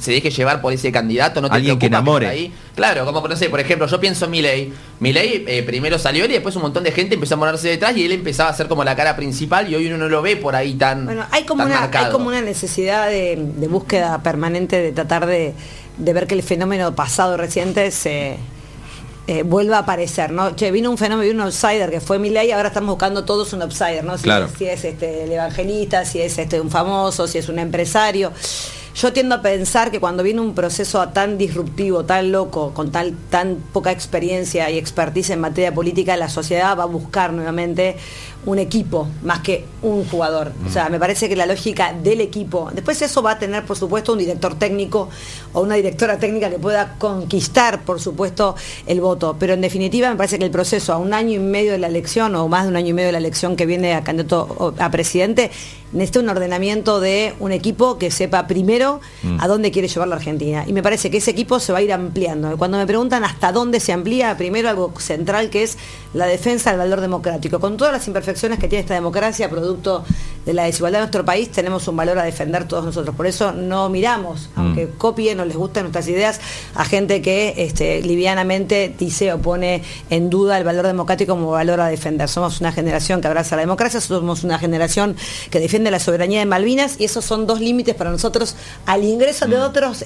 se deje llevar por ese candidato, no te alguien que enamore. Ahí. Claro, como no sé, por ejemplo, yo pienso en Milei. Milei primero salió y después un montón de gente empezó a ponerse detrás y él empezaba a ser como la cara principal y hoy uno no lo ve por ahí tan hay como una necesidad de búsqueda permanente de tratar de ver que el fenómeno pasado reciente se vuelva a aparecer, ¿no? Vino un fenómeno, vino un outsider que fue Milei, ahora estamos buscando todos un outsider, ¿no? Si es el evangelista, si es un famoso, si es un empresario. Yo tiendo a pensar que cuando viene un proceso tan disruptivo, tan loco, con tan poca experiencia y expertise en materia política, la sociedad va a buscar nuevamente un equipo más que un jugador. O sea, me parece que la lógica del equipo, después eso va a tener por supuesto un director técnico o una directora técnica que pueda conquistar por supuesto el voto, pero en definitiva me parece que el proceso a un año y medio de la elección o más de un año y medio de la elección que viene a candidato a presidente, necesita un ordenamiento de un equipo que sepa primero a dónde quiere llevar la Argentina, y me parece que ese equipo se va a ir ampliando. Cuando me preguntan hasta dónde se amplía, primero algo central que es la defensa del valor democrático, con todas las imperfecciones que tiene esta democracia producto de la desigualdad de nuestro país, tenemos un valor a defender todos nosotros. Por eso no miramos, aunque copien o les gusten nuestras ideas, a gente que livianamente dice o pone en duda el valor democrático como valor a defender. Somos una generación que abraza la democracia, somos una generación que defiende la soberanía de Malvinas, y esos son dos límites para nosotros al ingreso de otros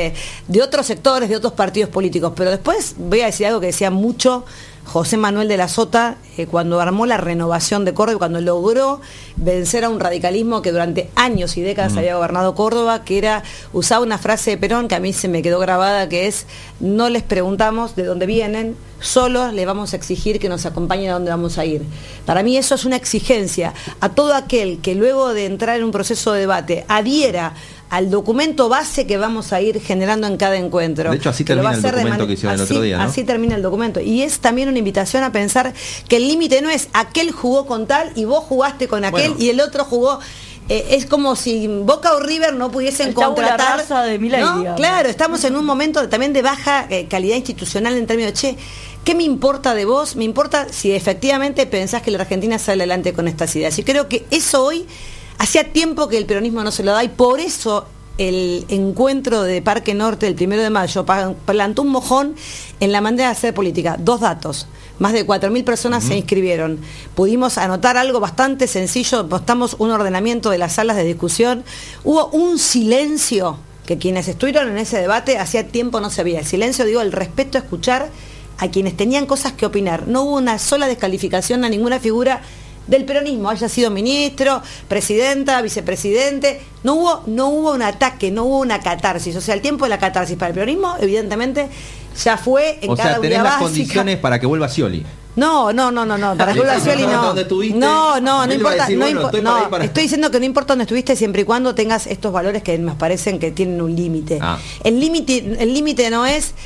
sectores, de otros partidos políticos. Pero después voy a decir algo que decía mucho José Manuel de la Sota cuando armó la renovación de Córdoba, cuando logró vencer a un radicalismo que durante años y décadas había gobernado Córdoba, que usaba una frase de Perón que a mí se me quedó grabada, que es: no les preguntamos de dónde vienen, solo les vamos a exigir que nos acompañen a dónde vamos a ir. Para mí eso es una exigencia a todo aquel que luego de entrar en un proceso de debate adhiera al documento base que vamos a ir generando en cada encuentro. De hecho, así termina el documento que hicieron el otro día, ¿no? Así termina el documento. Y es también una invitación a pensar que el límite no es aquel jugó con tal y vos jugaste con aquel y el otro jugó. Es como si Boca o River no pudiesen contratar de Milei, ¿no? Claro, estamos en un momento también de baja calidad institucional en términos de ¿qué me importa de vos? Me importa si efectivamente pensás que la Argentina sale adelante con estas ideas. Y creo que eso hoy hacía tiempo que el peronismo no se lo da, y por eso el encuentro de Parque Norte el 1 de mayo plantó un mojón en la manera de hacer política. 2 datos. Más de 4.000 personas se inscribieron. Pudimos anotar algo bastante sencillo, postamos un ordenamiento de las salas de discusión. Hubo un silencio que quienes estuvieron en ese debate hacía tiempo no se veía. El silencio, digo, el respeto a escuchar a quienes tenían cosas que opinar. No hubo una sola descalificación a ninguna figura del peronismo, haya sido ministro, presidenta, vicepresidente. No hubo un ataque, no hubo una catarsis. O sea, el tiempo de la catarsis para el peronismo, evidentemente, ya fue en cada unidad básica. O sea, tenés las condiciones para que vuelva Scioli. No, para que vuelva Scioli no. No importa, estoy diciendo que no importa dónde estuviste siempre y cuando tengas estos valores que me parecen que tienen un límite. El límite no es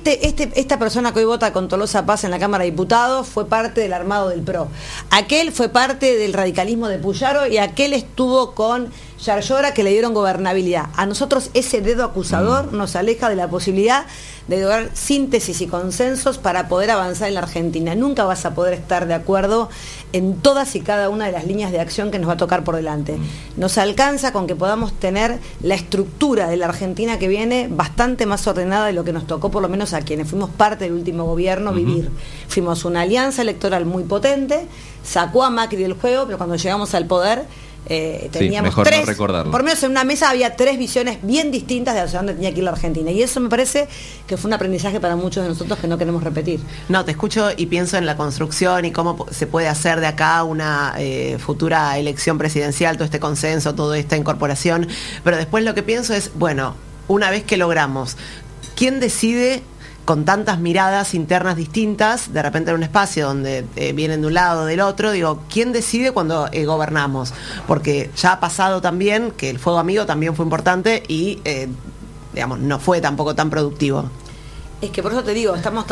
esta persona que hoy vota con Tolosa Paz en la Cámara de Diputados fue parte del armado del PRO. Aquel fue parte del radicalismo de Puyaro y aquel estuvo con Yarlora, que le dieron gobernabilidad. A nosotros ese dedo acusador nos aleja de la posibilidad de lograr síntesis y consensos para poder avanzar en la Argentina. Nunca vas a poder estar de acuerdo en todas y cada una de las líneas de acción que nos va a tocar por delante. Nos alcanza con que podamos tener la estructura de la Argentina que viene bastante más ordenada de lo que nos tocó, por lo menos a quienes fuimos parte del último gobierno, vivir. Fuimos una alianza electoral muy potente, sacó a Macri del juego, pero cuando llegamos al poder teníamos mejor 3, no recordarlo. por lo menos en una mesa había 3 visiones bien distintas de hacia dónde tenía que ir la Argentina, y eso me parece que fue un aprendizaje para muchos de nosotros que no queremos repetir. No, te escucho y pienso en la construcción y cómo se puede hacer de acá una futura elección presidencial, todo este consenso, toda esta incorporación, pero después lo que pienso es, bueno, una vez que logramos, ¿quién decide con tantas miradas internas distintas, de repente en un espacio donde vienen de un lado o del otro? Digo, ¿quién decide cuando gobernamos? Porque ya ha pasado también que el fuego amigo también fue importante y, digamos, no fue tampoco tan productivo. Es que por eso te digo, estamos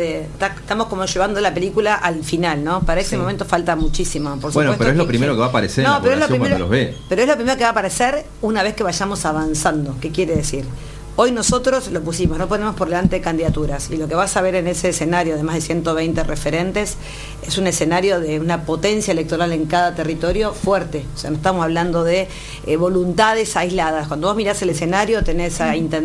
como llevando la película al final, ¿no? Para ese momento falta muchísimo, por supuesto. Bueno, pero es lo primero que va a aparecer en la población cuando los ve. Pero es lo primero que va a aparecer una vez que vayamos avanzando. ¿Qué quiere decir? Hoy nosotros lo pusimos, no ponemos por delante candidaturas, y lo que vas a ver en ese escenario de más de 120 referentes es un escenario de una potencia electoral en cada territorio fuerte. O sea, no estamos hablando de voluntades aisladas. Cuando vos mirás el escenario tenés a intendentes